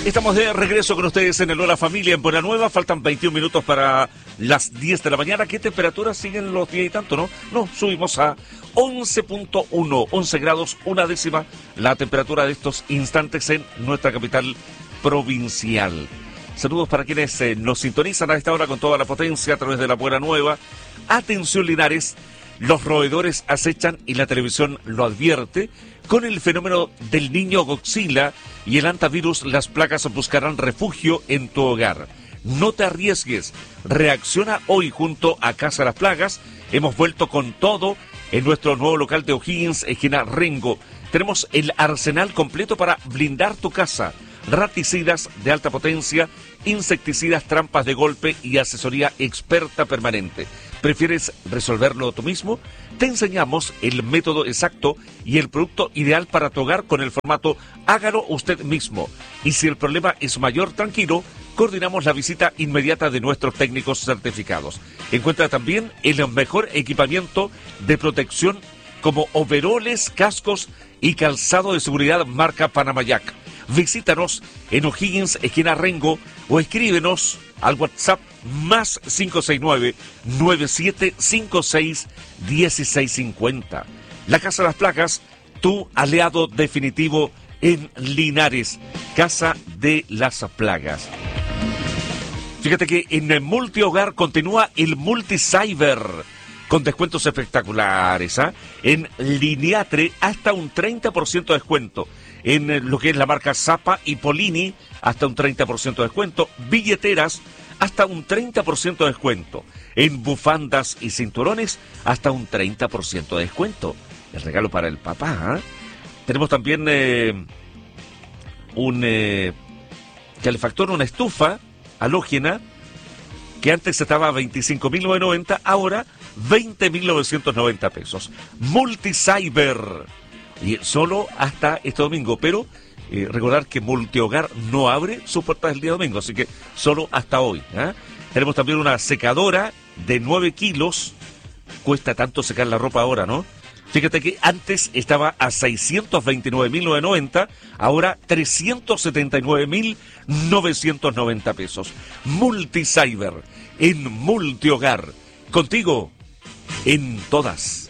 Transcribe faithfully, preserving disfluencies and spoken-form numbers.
Estamos de regreso con ustedes en el Hola Familia en Buena Nueva. Faltan veintiún minutos para las diez de la mañana. ¿Qué temperatura siguen los diez y tanto, no? No, subimos a once punto uno, once grados, una décima la temperatura de estos instantes en nuestra capital provincial. Saludos para quienes eh, nos sintonizan a esta hora con toda la potencia a través de la Buena Nueva. Atención, Linares, los roedores acechan y la televisión lo advierte. Con el fenómeno del niño Godzilla y el antivirus, las plagas buscarán refugio en tu hogar. No te arriesgues, reacciona hoy junto a Casa Las Plagas. Hemos vuelto con todo en nuestro nuevo local de O'Higgins, esquina Rengo. Tenemos el arsenal completo para blindar tu casa. Raticidas de alta potencia, insecticidas, trampas de golpe y asesoría experta permanente. ¿Prefieres resolverlo tú mismo? Te enseñamos el método exacto y el producto ideal para tu hogar con el formato hágalo usted mismo. Y si el problema es mayor, tranquilo, coordinamos la visita inmediata de nuestros técnicos certificados. Encuentra también el mejor equipamiento de protección como overoles, cascos y calzado de seguridad marca Panamayac. Visítanos en O'Higgins, esquina Rengo, o escríbenos al WhatsApp más cinco seis nueve, nueve siete cinco seis, uno seis cinco cero. La Casa de las Plagas, tu aliado definitivo en Linares. Casa de las Plagas. Fíjate que en el multihogar continúa el multicyber con descuentos espectaculares, ¿eh? En Liniatre hasta un treinta por ciento de descuento. En lo que es la marca Zappa y Polini, hasta un treinta por ciento de descuento. Billeteras, hasta un treinta por ciento de descuento. En bufandas y cinturones, hasta un treinta por ciento de descuento. El regalo para el papá, ¿eh? Tenemos también eh, un eh, calefactor, una estufa halógena, que antes estaba a veinticinco mil novecientos noventa, ahora veinte mil novecientos noventa pesos. Multicyber. Y solo hasta este domingo, pero eh, recordar que Multihogar no abre sus puertas el día domingo, así que solo hasta hoy, ¿eh? Tenemos también una secadora de nueve kilos, cuesta tanto secar la ropa ahora, ¿no? Fíjate que antes estaba a seiscientos veintinueve mil novecientos noventa, ahora trescientos setenta y nueve mil novecientos noventa pesos. Multicyber en Multihogar, contigo en todas.